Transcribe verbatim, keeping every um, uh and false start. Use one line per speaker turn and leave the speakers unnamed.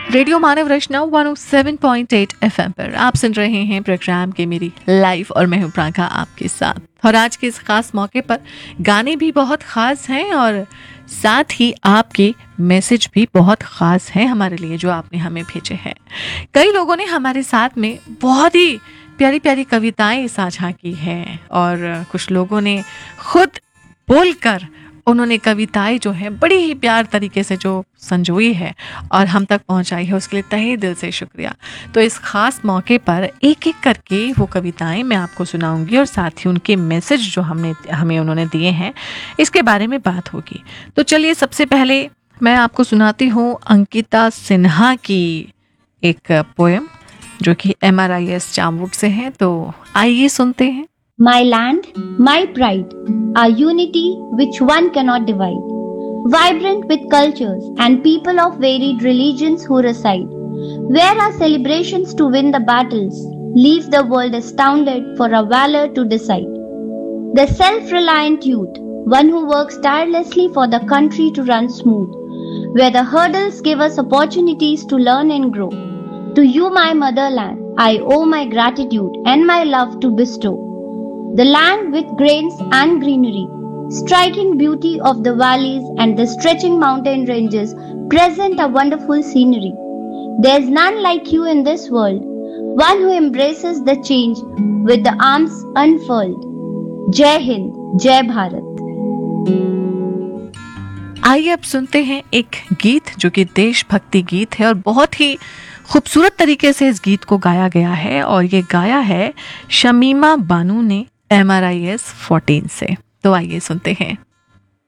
Radio मानव रचना एक सौ सात पॉइंट आठ एफएम पर आप सुन रहे हैं प्रोग्राम के मेरी लाइफ और मैं हूं प्रांका आपके साथ। और आज के इस खास मौके पर गाने भी बहुत खास हैं और साथ ही आपके मैसेज भी बहुत खास हैं हमारे लिए जो आपने हमें भेजे हैं। कई लोगों ने हमारे साथ में बहुत ही प्यारी प्यारी कविताएं साझा की हैं और कुछ लोगों ने खुद बोलकर उन्होंने कविताएं जो है बड़ी ही प्यार तरीके से जो संजोई है और हम तक पहुंचाई है, उसके लिए तहे दिल से शुक्रिया। तो इस खास मौके पर एक एक करके वो कविताएं मैं आपको सुनाऊंगी और साथ ही उनके मैसेज जो हमने हमें उन्होंने दिए हैं इसके बारे में बात होगी। तो चलिए सबसे पहले मैं आपको सुनाती हूँ अंकिता सिन्हा की एक पोएम जो कि एम आर आई एस चामवुड से है। तो आइए सुनते हैं।
My land, my pride, our unity which one cannot divide. Vibrant with cultures and people of varied religions who reside. Where our celebrations to win the battles leave the world astounded for our valor to decide. The self-reliant youth, one who works tirelessly for the country to run smooth. Where the hurdles give us opportunities to learn and grow. To you, my motherland, I owe my gratitude and my love to bestow. The land with grains and greenery, striking beauty of the valleys and the stretching mountain ranges present a wonderful scenery. There's none like you in this world, one who embraces the change with the arms unfurled. Jai Hind, Jai Bharat.
आइए अब सुनते हैं एक गीत जो कि देशभक्ति गीत है और बहुत ही खूबसूरत तरीके से इस गीत को गाया गया है और ये गाया है शमीमा बानू ने एम आर आई एस चौदह से। तो आइए सुनते हैं।